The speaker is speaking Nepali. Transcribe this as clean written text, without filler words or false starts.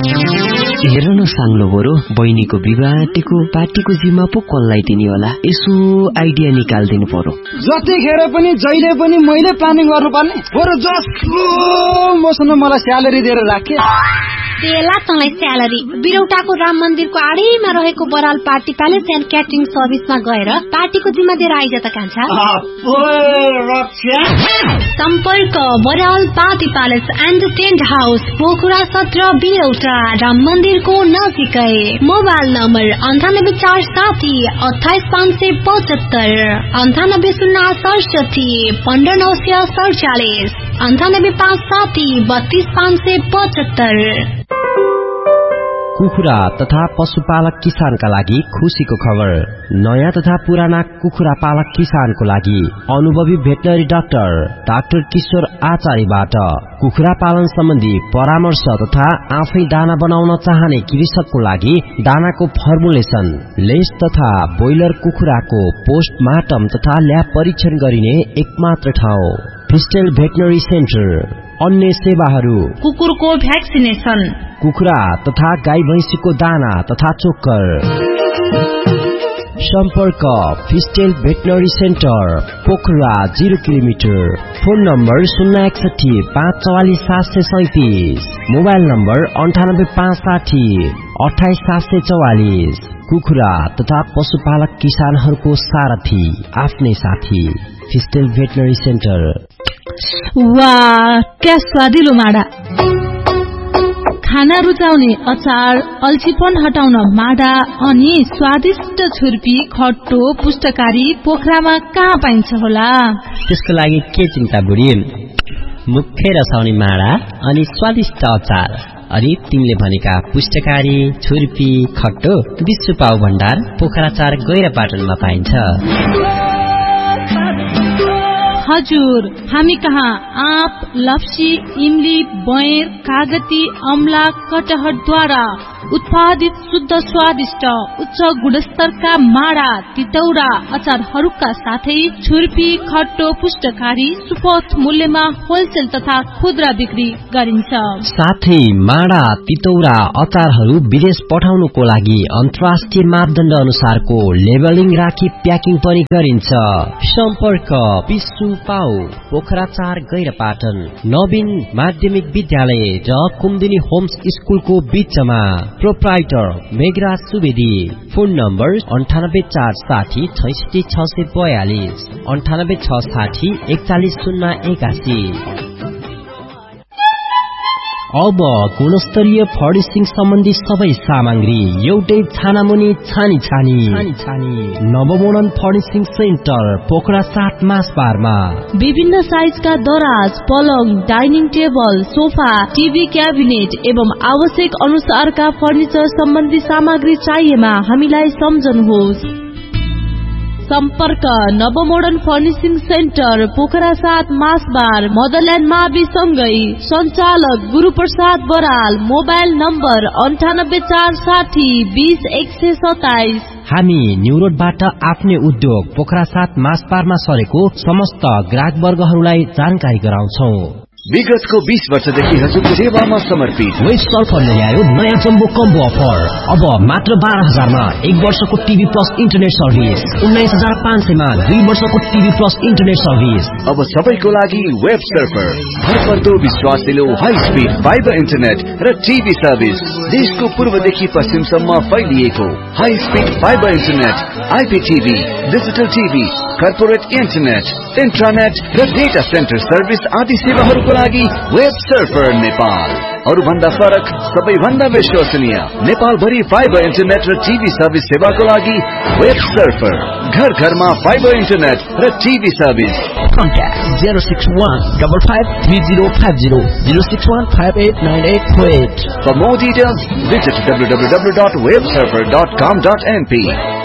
हेर न साङ्लो बरु बहिनीको विवाहको पार्टीको जिम्मा पो कसलाई दिने होला, यसो आइडिया निकाल्दिनु पर्यो। जतिखेर पनि जहिले पनि मैले प्लानिङ गर्नुपर्ने, बरु जसलो मसँग मलाई स्यालेरी दिएर राखे। तेला तँलाई स्यालेरी बिरौटाको राम मन्दिरको आडैमा रहेको Baral party palace and catering सर्भिसमा गएर पार्टीको जिम्मा दिएर आइज त कान्छा। सम्पर्क Baral party palace and tent house, Pokhara 17 बिरौटा, Ram मन्दिरको नजिकै। Mobile number 9847 28575, 9807 15947, 98570 32575। कुखुरा तथा पशुपालक किसानका लागि खुशीको खबर। नयाँ तथा पुराना कुखुरा पालक किसानको लागि अनुभवी भेटनरी डाक्टर किशोर आचार्यबाट कुखुरा पालन सम्बन्धी परामर्श तथा आफै दाना बनाउन चाहने कृषकको लागि दानाको फर्मुलेसन, लेस तथा ब्रोइलर कुखुराको पोस्टमार्टम तथा ल्याब परीक्षण गरिने एकमात्र ठाउँ फिस्टेल भेटनरी सेन्टर। अन्य सेवाहरू कुकुरको भ्याक्सिनेसन, कुखुरा तथा गाई भैंसीको दाना तथा चोक्कर। सम्पर्क फिस्टेल veterinary centre, Pokhara 0 kilometre. Phone number 061 544 737, mobile number 98 560 28 744। कुखुरा तथा पशुपालक किसानहरूको सारथी, आफ्नै साथी, फिस्टेल भेटनरी सेन्टर। वाह, क्या स्वादिलो माडा! खाना रुचाउने अचार, अल्छीपन हटाउन माडा अनि स्वादिष्ट छुर्पी, खट्टो, पुष्टकारी पोखरामा कहाँ पाइन्छ होला? त्यसको लागि के चिन्ता बुढी, मुख्य रसाउने माडा अनि स्वादिष्ट अचार, अनि तिमीले भनेका पुष्टकारी, छुर्पी, खट्टो विश्व पाउ भण्डार पोखरा 4 गैरापाटनमा पाइन्छ। हजुर, हामी कहाँ आँप, लप्सी, इमली, बयर, कागती, अमला, कटहरद्वारा उत्पादित शुद्ध, स्वादिष्ट, उच्च गुणस्तरका माडा, तितौरा, अचारहरूका साथै छुर्पी, खट्टो, पुष्टकारी सुपथ मूल्यमा होलसेल तथा खुद्रा बिक्री गरिन्छ। साथै माडा, तितौरा, अचारहरू विदेश पठाउनुको लागि अन्तर्राष्ट्रिय मापदण्ड अनुसारको लेबलिङ राखी प्याकिङ पनि गरिन्छ। सम्पर्क विश्व पाउ पोखरा 4 गैरापाटन, नवीन माध्यमिक विद्यालय र कुमुदिनी होम्स स्कुलको बीचमा। Proprietor Meghraj Subedi. Phone number 98 460 66 642, 98 660 41 081। अब गुणस्तरीय फर्निशिङ सम्बन्धी सबै सामग्री एउटै छानामुनि छानी नवमोडर्न फर्निशिङ सेन्टर, पोखरा 7 मासबारमा। विभिन्न साइजका दराज, पलङ, dining table, sofa, TV cabinet एवं आवश्यक अनुसारका फर्निचर सम्बन्धी सामग्री चाहिएमा हामीलाई सम्झनुहोस्। सम्पर्क नवमोडर्न फर्निशिङ सेन्टर, पोखरा 7 मासबार, मदरल्यान्ड मावि सँगै। सञ्चालक गुरुप्रसाद बराल। Mobile number 98 460 20 127। हामी न्यू रोडबाट आफ्नै उद्योग पोखरा 7 मासबारमा सरेको समस्त ग्राहक वर्गहरूलाई जानकारी गराउँछौ। विगतको 20 वर्षदेखि हजुरको सेवामा समर्पित वेस्ट सर्फरले ल्यायो नयाँ जम्बो कम्बो अफर। अब मात्र 12,000 मा 1 वर्षको टिभी प्लस इन्टरनेट सर्भिस, 19,500 मा 2 वर्षको टिभी प्लस इन्टरनेट सर्भिस। अब सबैको लागि वेब सर्फर, भरपर्दो विश्वासिलो हाई स्पिड फाइबर इन्टरनेट र टिभी सर्भिस। देशको पूर्वदेखि पश्चिमसम्म फैलिएको high speed fibre internet, आइपीटीभी, digital TV, corporate internet, इन्ट्रानेट र डेटा सेन्टर सर्भिस आदि सेवाहरूको लागि वेब सर्फर नेपाल। अरूभन्दा फरक, सबैभन्दा विश्वसनीय, नेपाल भरि फाइबर इन्टरनेट र टिभी सर्भिस सेवाको लागि वेब सर्फर। घर घरमा फाइबर इन्टरनेट र TV service. Contact 061553050, 061589848। For more details, visit www.websurfer.com.np.